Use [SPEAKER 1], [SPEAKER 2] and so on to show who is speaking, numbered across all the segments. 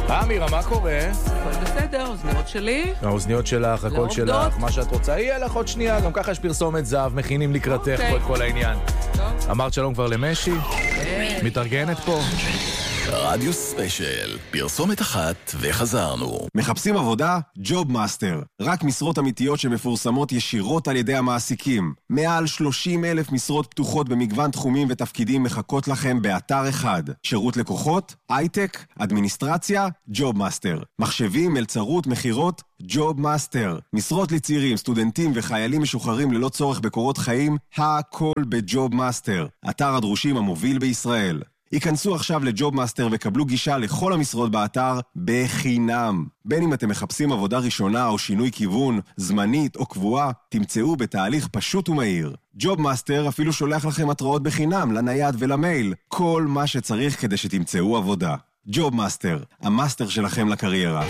[SPEAKER 1] אמירה, מה קורה?
[SPEAKER 2] הכל בסדר, האוזניות שלי.
[SPEAKER 1] האוזניות שלך, הקול שלך, מה שאת רוצה. יהיה לך עוד שנייה, גם ככה יש פרסומת זהב, מכינים לקראתך פה את כל העניין. אמרת שלום כבר למשי? מתארגנת פה?
[SPEAKER 3] רדיו ספיישל, פרסומת אחת וחזרנו.
[SPEAKER 4] מחפשים עבודה? ג'וב מאסטר. רק משרות אמיתיות שמפורסמות ישירות על ידי המעסיקים. מעל 30,000 משרות פתוחות במגוון תחומים ותפקידים מחכות לכם באתר אחד. שירות לקוחות, הייטק, אדמיניסטרציה, ג'וב מאסטר. מחשבים, מלצרות, מחירות, ג'וב מאסטר. משרות לצעירים, סטודנטים וחיילים משוחררים ללא צורך בקורות חיים, הכל בג'וב מאסטר. אתר הדרושים המוביל בישראל. היכנסו עכשיו לג'וב מאסטר וקבלו גישה לכל המשרות באתר בחינם. בין אם אתם מחפשים עבודה ראשונה או שינוי כיוון, זמנית או קבועה, תמצאו בתהליך פשוט ומהיר. ג'וב מאסטר אפילו שולח לכם התראות בחינם לנייד ולמייל. כל מה שצריך כדי שתמצאו עבודה. ג'וב מאסטר, המאסטר שלכם לקריירה.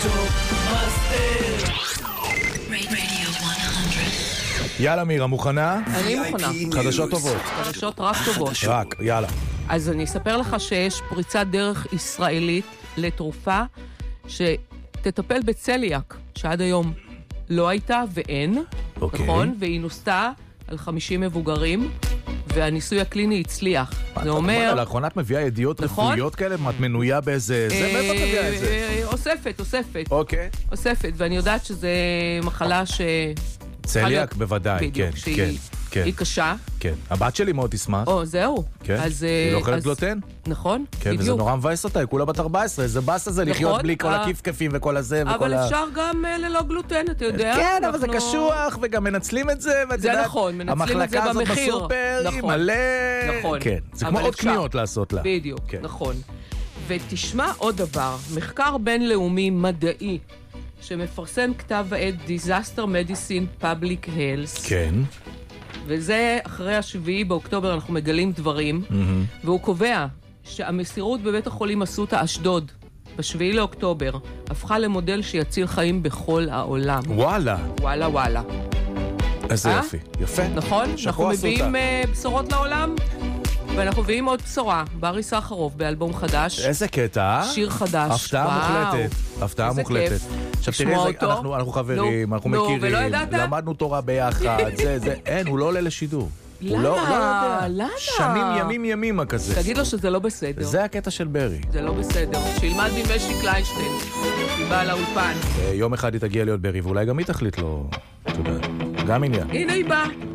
[SPEAKER 1] יאללה מירה, מוכנה?
[SPEAKER 2] אני מוכנה.
[SPEAKER 1] חדשות טובות.
[SPEAKER 2] חדשות רק טובות.
[SPEAKER 1] רק, יאללה.
[SPEAKER 2] אז אני אספר לך שיש פריצת דרך ישראלית לתרופה שתטפל בצליאק, שעד היום לא הייתה ואין, נכון? והיא נוסתה על 50 מבוגרים, והניסוי הקליני הצליח. זה אומר...
[SPEAKER 1] לאחרונה את מביאה ידיעות רפואיות כאלה? את מנויה באיזה... זה מאיפה את מביאה את זה?
[SPEAKER 2] אוספת.
[SPEAKER 1] אוקיי.
[SPEAKER 2] אוספת, ואני יודעת שזו מחלה ש...
[SPEAKER 1] צליאק בוודאי, כן, כן.
[SPEAKER 2] היא קשה.
[SPEAKER 1] כן. הבת שלי מאוד תשמח.
[SPEAKER 2] זהו.
[SPEAKER 1] כן. היא לא אוכלת גלוטן?
[SPEAKER 2] נכון,
[SPEAKER 1] כן, וזה נורא מבאס אותה, היא כולה בת 14, איזה באס הזה לחיות בלי כל הכיפקפים וכל הזה וכל
[SPEAKER 2] אבל אפשר גם ללא גלוטן, אתה יודע.
[SPEAKER 1] כן, אבל זה קשוח, וגם מנצלים את זה.
[SPEAKER 2] זה נכון, מנצלים את זה במחיר.
[SPEAKER 1] המחלקה הזאת בסופר היא מלא...
[SPEAKER 2] נכון.
[SPEAKER 1] כן, זה כמו עוד קניות לעשות לה.
[SPEAKER 2] בדיוק, נכון. ותשמע עוד דבר, מחקר בינלאומי מדעי, שמפרסם כתב העת Disaster Medicine Public Health.
[SPEAKER 1] כן.
[SPEAKER 2] וזה אחרי 7 באוקטובר אנחנו מגלים דברים, והוא קובע שהמסירות בבית החולים אסותא אשדוד, ב7 לאוקטובר, הפכה למודל שיציל חיים בכל העולם.
[SPEAKER 1] וואלה.
[SPEAKER 2] וואלה.
[SPEAKER 1] איזה יופי. יפה.
[SPEAKER 2] נכון? אנחנו מביאים בשורות לעולם, ואנחנו מביאים עוד בשורה, ברי סחרוף באלבום חדש.
[SPEAKER 1] איזה קטע.
[SPEAKER 2] שיר חדש.
[SPEAKER 1] הפתעה מוחלטת. עכשיו תראי, אנחנו חברים, אנחנו מכירים, למדנו תורה ביחד, זה, אין, הוא לא עולה לשידור.
[SPEAKER 2] למה?
[SPEAKER 1] שנים ימימה כזה.
[SPEAKER 2] תגיד לו שזה לא בסדר.
[SPEAKER 1] זה הקטע של ברי.
[SPEAKER 2] זה לא בסדר. שילמד ממשי קליינשטיין, היא באה לאולפן.
[SPEAKER 1] יום אחד היא תגיע להיות ברי, ואולי גם היא תחליט לו, גם עניין.
[SPEAKER 2] הנה היא באה.